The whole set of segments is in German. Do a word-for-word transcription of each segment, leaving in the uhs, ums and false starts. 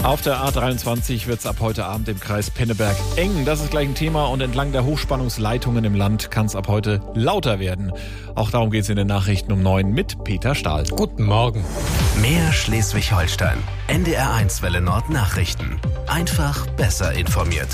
Auf der A dreiundzwanzig wird es ab heute Abend im Kreis Pinneberg eng. Das ist gleich ein Thema und entlang der Hochspannungsleitungen im Land kann es ab heute lauter werden. Auch darum geht es in den Nachrichten um neun mit Peter Stahl. Guten Morgen. Mehr Schleswig-Holstein. N D R eins Welle Nord Nachrichten. Einfach besser informiert.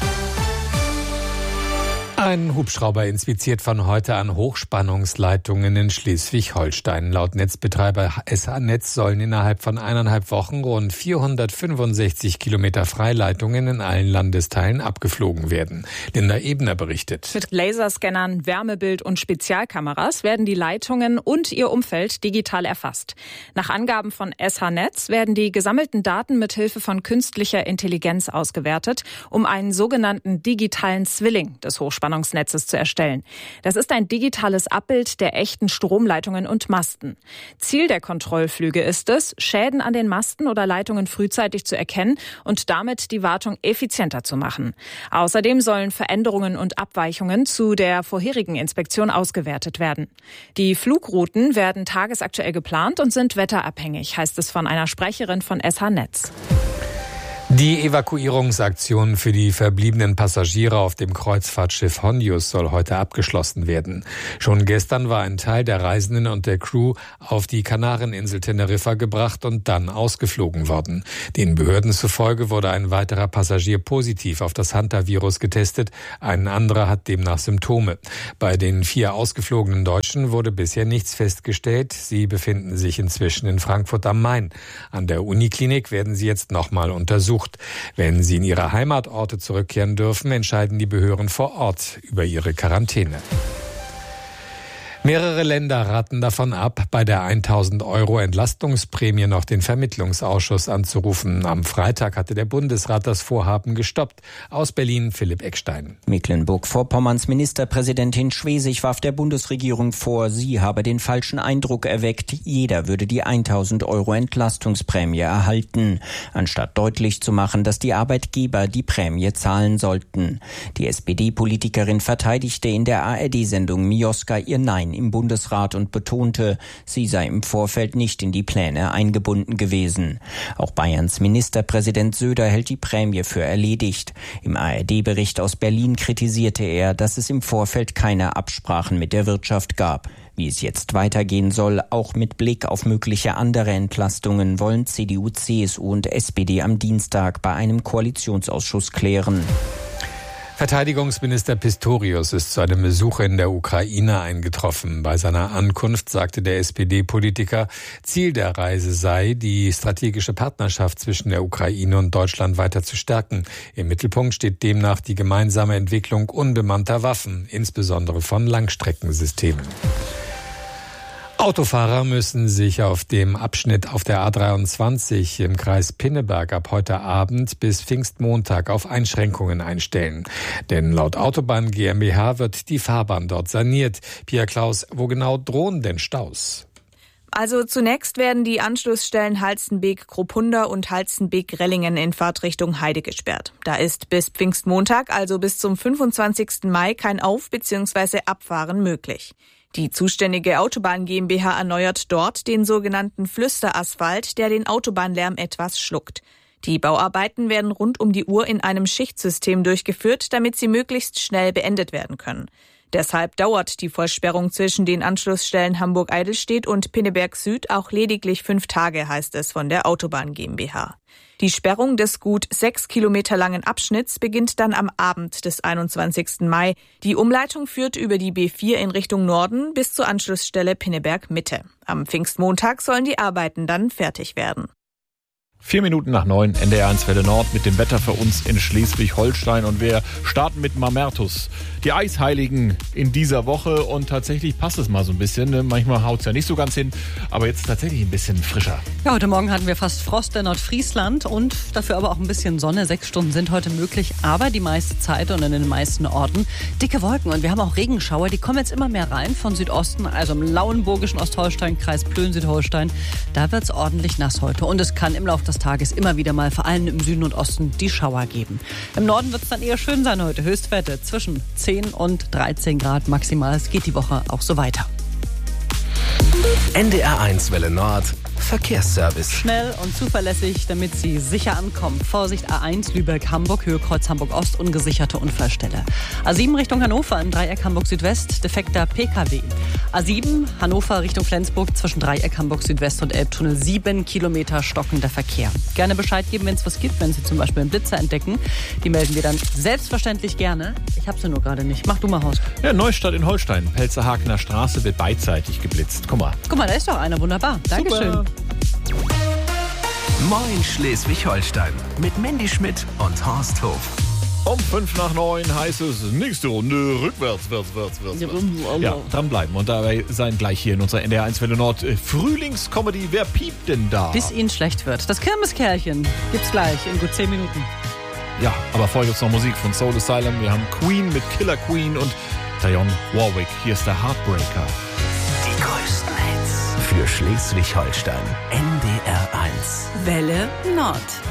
Ein Hubschrauber inspiziert von heute an Hochspannungsleitungen in Schleswig-Holstein. Laut Netzbetreiber S H-Netz sollen innerhalb von eineinhalb Wochen rund vierhundertfünfundsechzig Kilometer Freileitungen in allen Landesteilen abgeflogen werden. Linda Ebner berichtet. Mit Laserscannern, Wärmebild und Spezialkameras werden die Leitungen und ihr Umfeld digital erfasst. Nach Angaben von S H-Netz werden die gesammelten Daten mit Hilfe von künstlicher Intelligenz ausgewertet, um einen sogenannten digitalen Zwilling des Hochspannungsnetzes zu erstellen. Das ist ein digitales Abbild der echten Stromleitungen und Masten. Ziel der Kontrollflüge ist es, Schäden an den Masten oder Leitungen frühzeitig zu erkennen und damit die Wartung effizienter zu machen. Außerdem sollen Veränderungen und Abweichungen zu der vorherigen Inspektion ausgewertet werden. Die Flugrouten werden tagesaktuell geplant und sind wetterabhängig, heißt es von einer Sprecherin von S H-Netz. Die Evakuierungsaktion für die verbliebenen Passagiere auf dem Kreuzfahrtschiff Honjus soll heute abgeschlossen werden. Schon gestern war ein Teil der Reisenden und der Crew auf die Kanareninsel Teneriffa gebracht und dann ausgeflogen worden. Den Behörden zufolge wurde ein weiterer Passagier positiv auf das Hantavirus getestet, ein anderer hat demnach Symptome. Bei den vier ausgeflogenen Deutschen wurde bisher nichts festgestellt. Sie befinden sich inzwischen in Frankfurt am Main. An der Uniklinik werden sie jetzt nochmal untersucht. Wenn sie in ihre Heimatorte zurückkehren dürfen, entscheiden die Behörden vor Ort über ihre Quarantäne. Mehrere Länder raten davon ab, bei der tausend Euro Entlastungsprämie noch den Vermittlungsausschuss anzurufen. Am Freitag hatte der Bundesrat das Vorhaben gestoppt. Aus Berlin Philipp Eckstein. Mecklenburg-Vorpommerns Ministerpräsidentin Schwesig warf der Bundesregierung vor, sie habe den falschen Eindruck erweckt, jeder würde die tausend Euro Entlastungsprämie erhalten, anstatt deutlich zu machen, dass die Arbeitgeber die Prämie zahlen sollten. Die S P D-Politikerin verteidigte in der A R D-Sendung Mioska ihr Nein im Bundesrat und betonte, sie sei im Vorfeld nicht in die Pläne eingebunden gewesen. Auch Bayerns Ministerpräsident Söder hält die Prämie für erledigt. Im A R D-Bericht aus Berlin kritisierte er, dass es im Vorfeld keine Absprachen mit der Wirtschaft gab. Wie es jetzt weitergehen soll, auch mit Blick auf mögliche andere Entlastungen, wollen C D U, C S U und S P D am Dienstag bei einem Koalitionsausschuss klären. Verteidigungsminister Pistorius ist zu einem Besuch in der Ukraine eingetroffen. Bei seiner Ankunft sagte der S P D-Politiker, Ziel der Reise sei, die strategische Partnerschaft zwischen der Ukraine und Deutschland weiter zu stärken. Im Mittelpunkt steht demnach die gemeinsame Entwicklung unbemannter Waffen, insbesondere von Langstreckensystemen. Autofahrer müssen sich auf dem Abschnitt auf der A dreiundzwanzig im Kreis Pinneberg ab heute Abend bis Pfingstmontag auf Einschränkungen einstellen. Denn laut Autobahn GmbH wird die Fahrbahn dort saniert. Pia Klaus, wo genau drohen denn Staus? Also zunächst werden die Anschlussstellen Halstenbek-Kropunda und Halstenbek-Rellingen in Fahrtrichtung Heide gesperrt. Da ist bis Pfingstmontag, also bis zum fünfundzwanzigsten Mai, kein Auf- bzw. Abfahren möglich. Die zuständige Autobahn GmbH erneuert dort den sogenannten Flüsterasphalt, der den Autobahnlärm etwas schluckt. Die Bauarbeiten werden rund um die Uhr in einem Schichtsystem durchgeführt, damit sie möglichst schnell beendet werden können. Deshalb dauert die Vollsperrung zwischen den Anschlussstellen Hamburg-Eidelstedt und Pinneberg Süd auch lediglich fünf Tage, heißt es von der Autobahn GmbH. Die Sperrung des gut sechs Kilometer langen Abschnitts beginnt dann am Abend des einundzwanzigsten Mai. Die Umleitung führt über die B vier in Richtung Norden bis zur Anschlussstelle Pinneberg Mitte. Am Pfingstmontag sollen die Arbeiten dann fertig werden. Vier Minuten nach neun, N D R eins Welle Nord mit dem Wetter für uns in Schleswig-Holstein. Und wir starten mit Mamertus. Die Eisheiligen in dieser Woche. Und tatsächlich passt es mal so ein bisschen. Manchmal haut es ja nicht so ganz hin. Aber jetzt tatsächlich ein bisschen frischer. Ja, heute Morgen hatten wir fast Frost in Nordfriesland. Und dafür aber auch ein bisschen Sonne. Sechs Stunden sind heute möglich. Aber die meiste Zeit und in den meisten Orten dicke Wolken. Und wir haben auch Regenschauer. Die kommen jetzt immer mehr rein von Südosten. Also im lauenburgischen Ostholstein, Kreis Plön, Südholstein. Da wird es ordentlich nass heute. Und es kann im Laufe des Tages immer wieder mal, vor allem im Süden und Osten, die Schauer geben. Im Norden wird es dann eher schön sein heute. Höchstwerte zwischen zehn und dreizehn Grad maximal. Es geht die Woche auch so weiter. N D R eins Welle Nord Verkehrsservice. Schnell und zuverlässig, damit Sie sicher ankommen. Vorsicht A eins Lübeck-Hamburg, Höhe-Kreuz Hamburg-Ost, ungesicherte Unfallstelle. A sieben Richtung Hannover im Dreieck Hamburg-Südwest, defekter P K W. A sieben Hannover Richtung Flensburg zwischen Dreieck Hamburg-Südwest und Elbtunnel, sieben Kilometer stockender Verkehr. Gerne Bescheid geben, wenn es was gibt, wenn Sie zum Beispiel einen Blitzer entdecken. Die melden wir dann selbstverständlich gerne. Ich habe sie nur gerade nicht. Mach du mal, Horst. Ja, Neustadt in Holstein. Pelzerhakener Straße wird beidseitig geblitzt. Guck mal. Guck mal, da ist doch einer. Wunderbar. Dankeschön. Super. Moin Schleswig-Holstein mit Mandy Schmidt und Horst Hof. Um fünf nach neun heißt es nächste Runde rückwärts, wärts, wärts, wärts, wärts. Ja, dranbleiben und dabei sein gleich hier in unserer N D R eins Welle Nord Frühlingscomedy. Wer piept denn da? Bis Ihnen schlecht wird. Das Kirmeskerlchen gibt's gleich in gut zehn Minuten. Ja, aber vorher gibt's noch Musik von Soul Asylum. Wir haben Queen mit Killer Queen und Dionne Warwick. Hier ist der Heartbreaker. Die größten Hits für Schleswig-Holstein. N D R eins. Welle Nord.